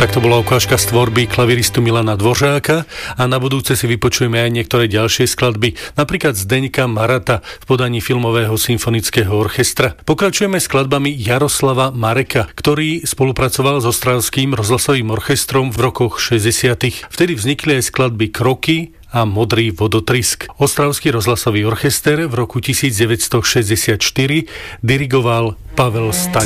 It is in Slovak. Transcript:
Tak to bola ukážka z tvorby klaviristu Milana Dvořáka a na budúce si vypočujeme aj niektoré ďalšie skladby, napríklad Zdeňka Marata v podaní Filmového symfonického orchestra. Pokračujeme skladbami Jaroslava Mareka, ktorý spolupracoval s Ostravským rozhlasovým orchestrom v rokoch 60. Vtedy vznikli aj skladby Kroky a Modrý vodotrysk. Ostravský rozhlasový orchester v roku 1964 dirigoval Pavel Staň.